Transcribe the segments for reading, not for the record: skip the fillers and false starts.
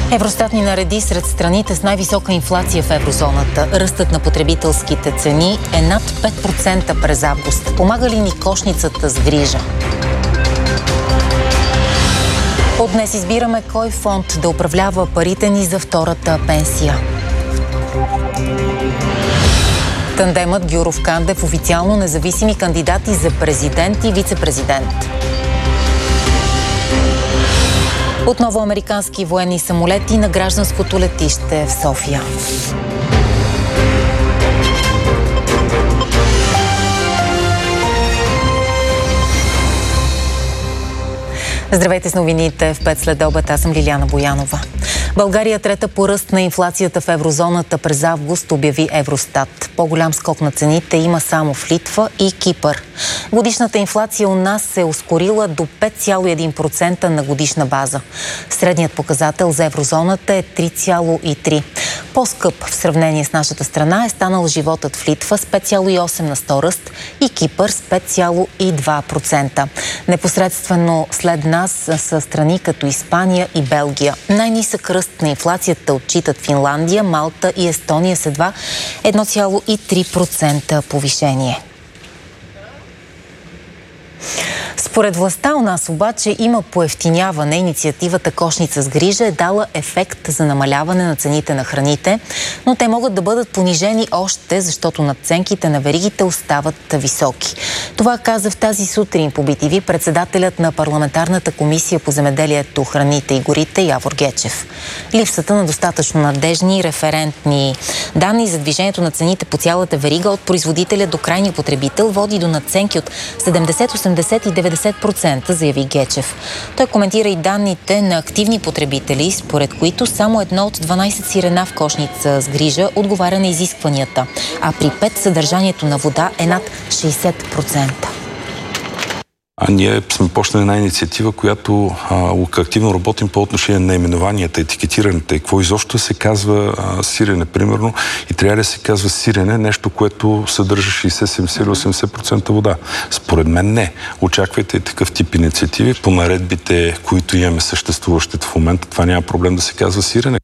Евростат ни нареди сред страните с най-висока инфлация в еврозоната. Ръстът на потребителските цени е над 5% през август. Помага ли ни кошницата с грижа? От днес избираме кой фонд да управлява парите ни за втората пенсия. Тандемът Гюров-Кандев официално независими кандидати за президент и вице-президент. Отново американски военни самолети на гражданското летище в София. Здравейте с новините в 5 след обед. Аз съм Лиляна Боянова. България трета по ръст на инфлацията в еврозоната през август, обяви Евростат. По-голям скок на цените има само в Литва и Кипър. Годишната инфлация у нас се е ускорила до 5,1% на годишна база. Средният показател за еврозоната е 3,3%. По-скъп в сравнение с нашата страна е станал животът в Литва с 5,8 на 100 ръст и Кипър с 5,2%. Непосредствено след нас са страни като Испания и Белгия. Най-нисък ръст на инфлацията отчитат Финландия, Малта и Естония с едва 1,3% повишение. Според властта у нас обаче има поевтиняване. Инициативата Кошница с грижа е дала ефект за намаляване на цените на храните, но те могат да бъдат понижени още, защото надценките на веригите остават високи. Това каза в тази сутрин по BTV председателят на парламентарната комисия по земеделието, храните и горите Явор Гечев. Липсата на достатъчно надежни референтни данни за движението на цените по цялата верига от производителя до крайния потребител води до надценки от 70, 80 и 90%, заяви Гечев. Той коментира и данните на активни потребители, според които само едно от 12 сирена в кошница с грижа отговаря на изискванията, а при 5 съдържанието на вода е над 60%. Ние сме почнали една инициатива, която активно работим по отношение на наименованията, етикетирането и какво изобщо се казва сирене, примерно, и трябва да се казва сирене, нещо, което съдържа 60, 70 или 80% вода. Според мен не. Очаквайте такъв тип инициативи. По наредбите, които имаме съществуващите в момента, това няма проблем да се казва сирене.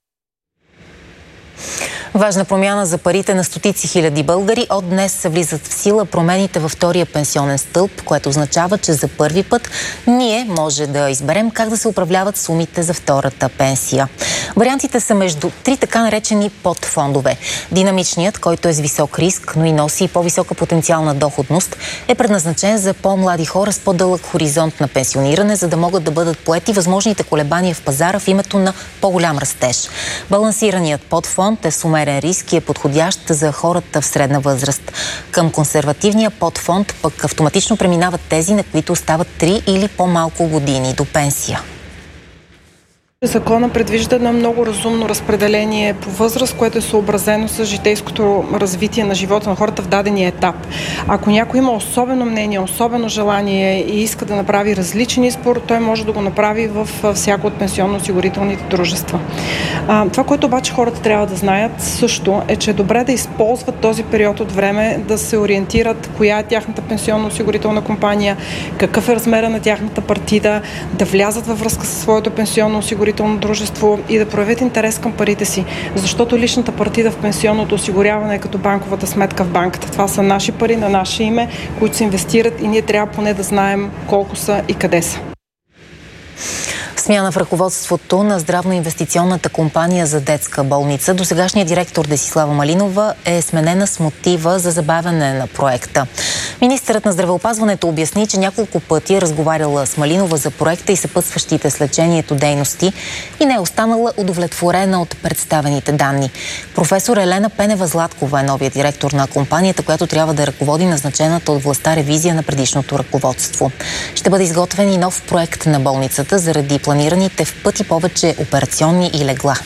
Важна промяна за парите на стотици хиляди българи. От днес влизат в сила промените във втория пенсионен стълб, което означава, че за първи път ние може да изберем как да се управляват сумите за втората пенсия. Вариантите са между 3 така наречени подфондове. Динамичният, който е с висок риск, но и носи по-висока потенциална доходност, е предназначен за по-млади хора с по-дълъг хоризонт на пенсиониране, за да могат да бъдат поети възможните колебания в пазара в името на по-голям растеж. Балансираният подфонд е с умерен риск и е подходящ за хората в средна възраст. Към консервативния подфонд пък автоматично преминават тези, на които остават 3 или по-малко години до пенсия. Закона предвижда едно много разумно разпределение по възраст, което е съобразено с житейското развитие на живота на хората в дадения етап. Ако някой има особено мнение, особено желание и иска да направи различен избор, той може да го направи в всяко от пенсионно-осигурителните дружества. Това, което обаче хората трябва да знаят също е, че е добре да използват този период от време, да се ориентират коя е тяхната пенсионно-осигурителна компания, какъв е размера на тяхната партида, да влязат във връзка със своето пенсионно-осигурително дружество и да проявят интерес към парите си, защото личната партида в пенсионното осигуряване е като банковата сметка в банката. Това са наши пари на наше име, които се инвестират и ние трябва поне да знаем колко са и къде са. Смяна в ръководството на здравно-инвестиционната компания за детска болница. Досегашният директор Десислава Малинова е сменена с мотива за забавяне на проекта. Министърът на здравеопазването обясни, че няколко пъти е разговаряла с Малинова за проекта и съпътстващите с лечението дейности и не е останала удовлетворена от представените данни. Професор Елена Пенева-Златкова е новият директор на компанията, която трябва да ръководи назначената от властта ревизия на предишното ръководство. Ще бъде изготвен и нов проект на болницата заради планираните в пъти повече операционни и легла.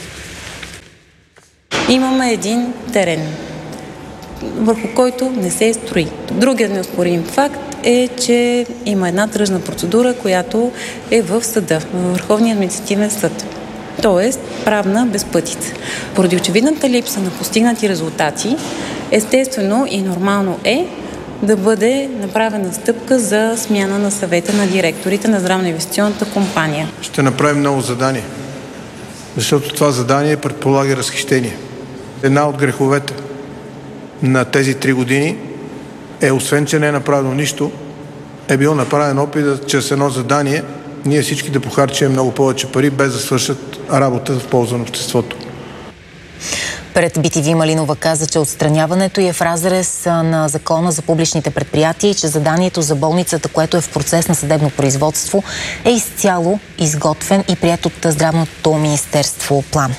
Имаме един терен, върху който не се строи. Другият неоспорим факт е, че има една тръжна процедура, която е в съда, в Върховния административен съд. Тоест правна безпътица. Поради очевидната липса на постигнати резултати, естествено и нормално е да бъде направена стъпка за смяна на съвета на директорите на здравно-инвестиционната компания. Ще направим ново задание. защото това задание предполага разхищение. Една от греховете на тези 3 години е, освен че не е направено нищо, е бил направен опит да чрез едно задание ние всички да похарчим много повече пари, без да свършат работа в полза на обществото. Пред BTV Малинова каза, че отстраняването е в разрез на закона за публичните предприятия и че заданието за болницата, което е в процес на съдебно производство, е изцяло изготвен и приет от Здравното министерство план.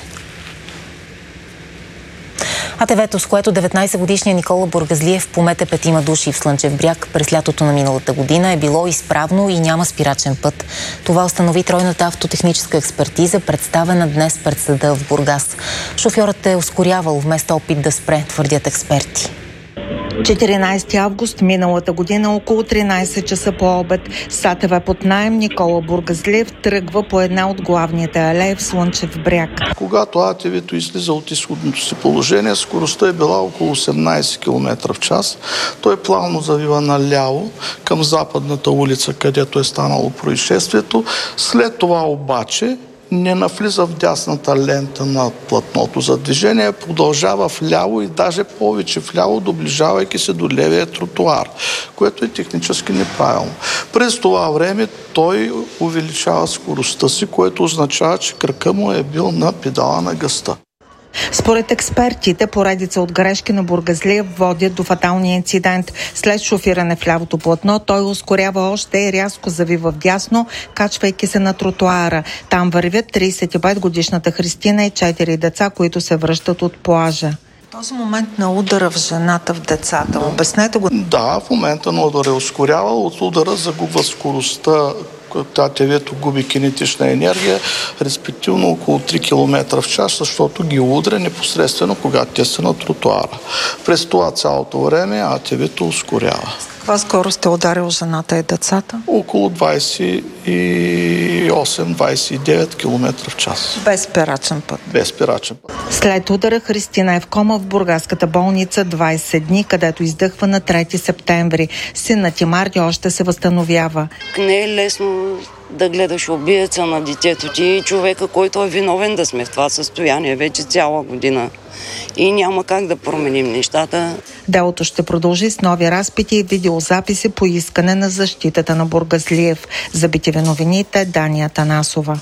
АТВ-то, с което 19-годишният Никола Бургазлиев помете 5 души в Слънчев бряг през лятото на миналата година, е било изправно и няма спирачен път. Това установи тройната автотехническа експертиза, представена днес пред съда в Бургас. Шофьорът е ускорявал вместо опит да спре, твърдят експерти. 14 август миналата година, около 13 часа по обед, с АТВ под наем Никола Бургазлиев тръгва по една от главните алеи в Слънчев бряг. Когато АТВ-то излиза от изходното си положение, скоростта е била около 18 км в час. Той плавно завива наляво към западната улица, където е станало происшествието. След това обаче не навлиза в дясната лента на платното за движение, продължава вляво и даже повече вляво, доближавайки се до левия тротуар, което е технически неправилно. През това време той увеличава скоростта си, което означава, че кракът му е бил на педала на газта. Според експертите, поредица от грешки на Бургазлиев водят до фаталния инцидент. След шофиране в лявото платно, той ускорява още и рязко завива вдясно, качвайки се на тротуара. Там вървят 35-годишната Христина и 4 деца, които се връщат от плажа. Този момент на удара в жената, в децата, обяснете го. Да, в момента на удара е ускорявал, от удара загубва скоростта, АТВ-то губи кинетична енергия, респективно около 3 км в час, защото ги удря непосредствено, когато те са на тротуара. През това цялото време АТВ-то ускорява. Каква скорост е ударил жената и децата? Около 28-29 км в час. Без спирачен път? Без спирачен път. След удара Христина е в кома в бургаската болница 20 дни, където издъхва на 3 септември. Синът и Марти още се възстановява. Не е лесно да гледаш убиеца на детето ти и човека, който е виновен да сме в това състояние вече цяла година. И няма как да променим нещата. Делото ще продължи с нови разпити и видеозаписи по искане на защитата на Бургазлиев. За BTV новините Дания Танасова.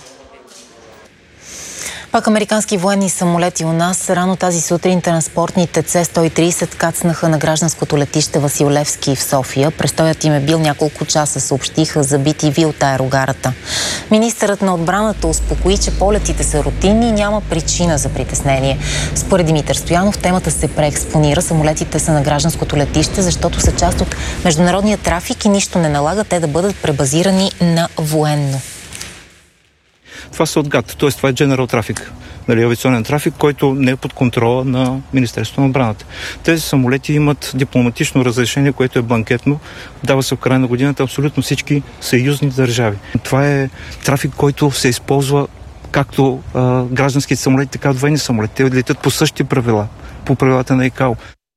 Пак американски военни самолети у нас. Рано тази сутрин транспортните С-130 кацнаха на гражданското летище Васил Левски в София. Престоят им е бил няколко часа, съобщиха за BTV от аерогарата. Министърът на отбраната успокои, че полетите са рутинни и няма причина за притеснение. Според Димитър Стоянов, темата се преекспонира. Самолетите са на гражданското летище, защото са част от международния трафик и нищо не налага те да бъдат пребазирани на военно. Това са от ГАТ, т.е. това е General Traffic, авиационен трафик, който не е под контрола на Министерството на отбраната. Тези самолети имат дипломатично разрешение, което е бланкетно, дава се в края на годината абсолютно всички съюзни държави. Това е трафик, който се използва както гражданските самолети, така и военни самолети. Те летят по същите правила, по правилата на ИКАО.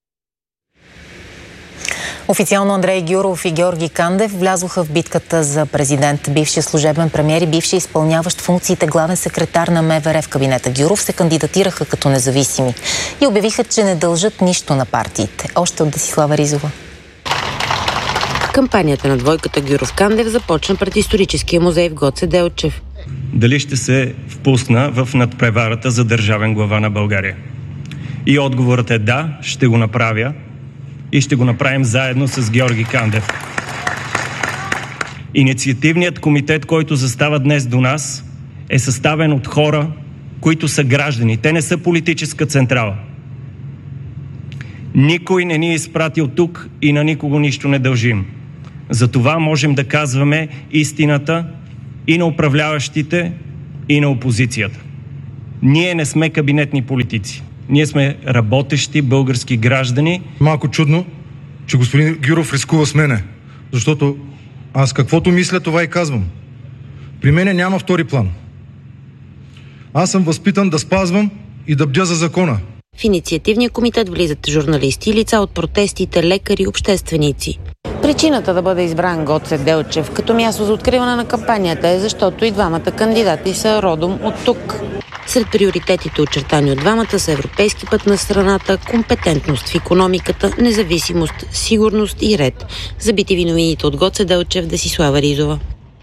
Официално Андрей Гюров и Георги Кандев влязоха в битката за президент. Бившият служебен премиер и бивши изпълняващ функциите главен секретар на МВР в кабинета Гюров се кандидатираха като независими и обявиха, че не дължат нищо на партиите. Още от Десислава Ризова. Кампанията на двойката Гюров-Кандев започна пред историческия музей в Гоце Делчев. Дали ще се впусна в надпреварата за държавен глава на България? И отговорът е да, ще го направя. И ще го направим заедно с Георги Кандев. Инициативният комитет, който застава днес до нас, е съставен от хора, които са граждани. Те не са политическа централа. Никой не ни е изпратил тук и на никого нищо не дължим. Затова можем да казваме истината и на управляващите, и на опозицията. Ние не сме кабинетни политици. Ние сме работещи български граждани. Малко чудно, че господин Гюров рискува с мене, защото аз каквото мисля, това и казвам. При мене няма втори план. Аз съм възпитан да спазвам и да бдя за закона. В инициативния комитет влизат журналисти и лица от протестите, лекари и общественици. Причината да бъде избран Гоце Делчев като място за откриване на кампанията е, защото и двамата кандидати са родом от тук. Сред приоритетите, очертани от двамата, са европейски път на страната, компетентност в икономиката, независимост, сигурност и ред. За BTV новините от Гоце Делчев, Десислава Ризова.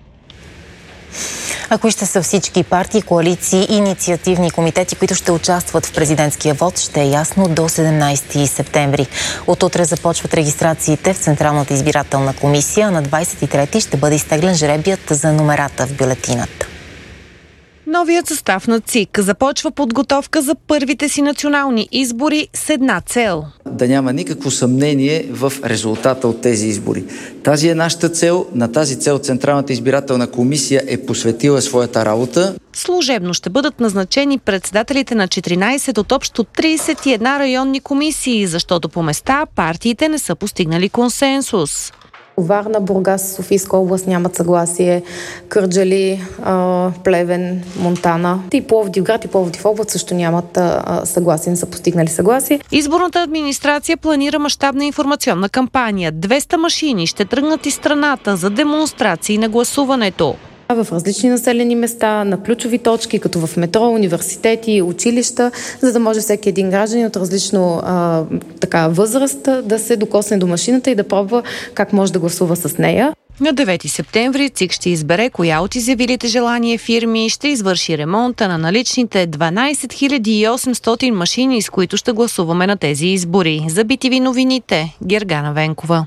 А кои ще са всички партии, коалиции и инициативни комитети, които ще участват в президентския вод, ще е ясно до 17 септември. От утре започват регистрациите в Централната избирателна комисия. На 23 ще бъде изтеглен жребият за номерата в бюлетината. Новият състав на ЦИК започва подготовка за първите си национални избори с една цел. Да няма никакво съмнение в резултата от тези избори. Тази е нашата цел. На тази цел Централната избирателна комисия е посветила своята работа. Служебно ще бъдат назначени председателите на 14 от общо 31 районни комисии, защото по места партиите не са постигнали консенсус. Варна, Бургас, Софийска област нямат съгласие, Кърджали, Плевен, Монтана и Пловдивград и Пловдив област също нямат съгласие, не са постигнали съгласие. Изборната администрация планира мащабна информационна кампания. 200 машини ще тръгнат из страната за демонстрации на гласуването. В различни населени места, на ключови точки, като в метро, университети, училища, за да може всеки един гражданин от различно възраст да се докосне до машината и да пробва как може да гласува с нея. На 9 септември ЦИК ще избере коя от изявилите желание фирми ще извърши ремонта на наличните 12 800 машини, с които ще гласуваме на тези избори. За BTV новините, Гергана Венкова.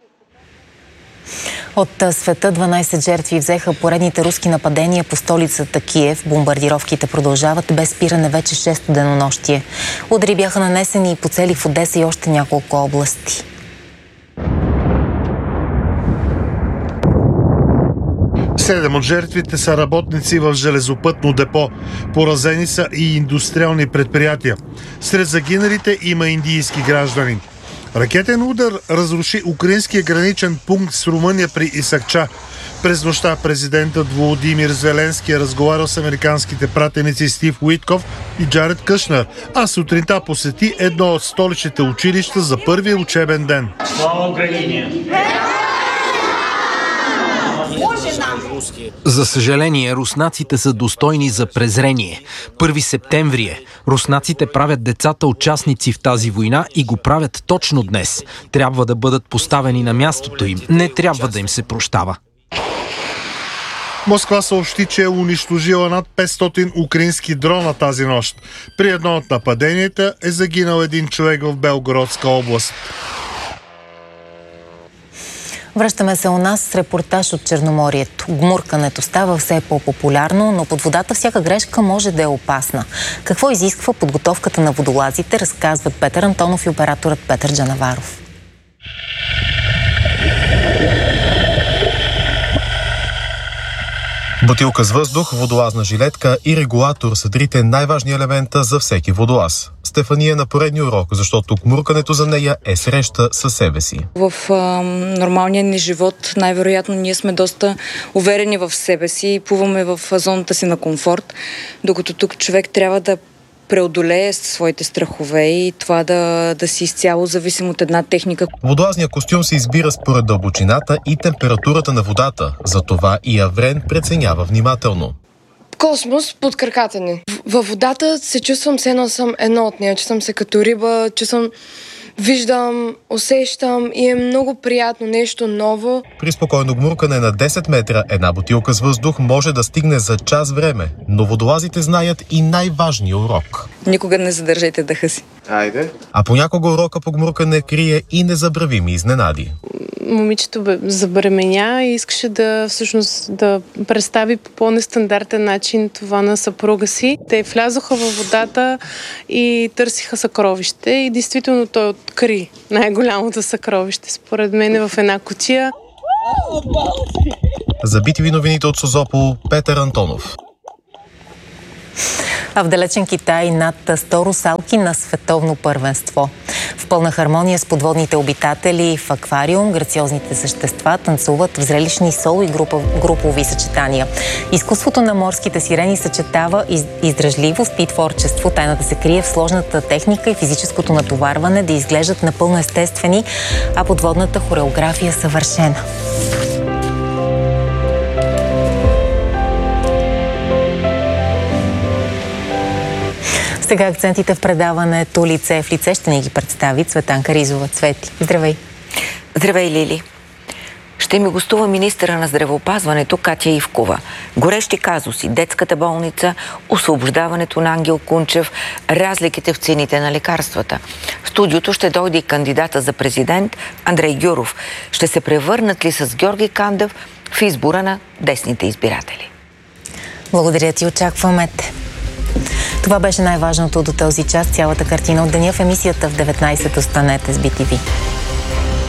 От света 12 жертви взеха поредните руски нападения по столицата Киев. Бомбардировките продължават без спиране вече 6-то денонощие. Удари бяха нанесени и по цели в Одеса и още няколко области. Седем от жертвите са работници в железопътно депо. Поразени са и индустриални предприятия. Сред загиналите има индийски граждани. Ракетен удар разруши украинския граничен пункт с Румъния при Исакча. През нощта президентът Володимир Зеленски е разговарял с американските пратеници Стив Уитков и Джаред Къшнер, а сутринта посети едно от столичните училища за първия учебен ден. Слава Украине! За съжаление, руснаците са достойни за презрение. 1 септември е. Руснаците правят децата участници в тази война и го правят точно днес. Трябва да бъдат поставени на мястото им. Не трябва да им се прощава. Москва съобщи, че е унищожила над 500 украински дрона тази нощ. При едно от нападенията е загинал един човек в Белгородска област. Връщаме се у нас с репортаж от Черноморието. Гмуркането става все по-популярно, но под водата всяка грешка може да е опасна. Какво изисква подготовката на водолазите, разказват Петър Антонов и операторът Петър Джанаваров. Бутилка с въздух, водолазна жилетка и регулатор са трите най-важни елемента за всеки водолаз. Стефания е на поредния урок, защото гмуркането за нея е среща със себе си. В нормалния ни живот най-вероятно ние сме доста уверени в себе си и плуваме в зоната си на комфорт, докато тук човек трябва да преодолее своите страхове и това да си изцяло зависим от една техника. Водолазният костюм се избира според дълбочината и температурата на водата. Затова и Аврен преценява внимателно. Космос под краката ни. Във водата се чувствам все едно съм едно от нея, че съм се като риба, че съм виждам, усещам и е много приятно, нещо ново. При спокойно гмуркане на 10 метра една бутилка с въздух може да стигне за час време, но водолазите знаят и най-важния урок. Никога не задържайте дъха си. Айде. А понякога урока по гмуркане крие и незабравими изненади. Момичето забременя и искаше да представи по по-нестандартен начин това на съпруга си. Те влязоха във водата и търсиха съкровище и действително той откри най-голямото съкровище, според мен, в една кутия. За BTV новините от Созопол, Петър Антонов. А в далечен Китай над 100 русалки на световно първенство. В пълна хармония с подводните обитатели в аквариум, грациозните същества танцуват в зрелищни соло и групови съчетания. Изкуството на морските сирени съчетава издръжливост и творчество. Тайната се крие в сложната техника и физическото натоварване да изглеждат напълно естествени, а подводната хореография съвършена. Сега акцентите в предаването лице в лице ще ни ги представи Цветанка Ризова. Цвети, здравей! Здравей, Лили! Ще ми гостува министъра на здравеопазването Катя Ивкова. Горещи казуси, детската болница, освобождаването на Ангел Кунчев, разликите в цените на лекарствата. В студиото ще дойде и кандидата за президент Андрей Гюров. Ще се превърнат ли с Георги Кандев в избора на десните избиратели? Благодаря ти, очакваме те. Това беше най-важното до този час. Цялата картина от деня в емисията в 19 останете с BTV.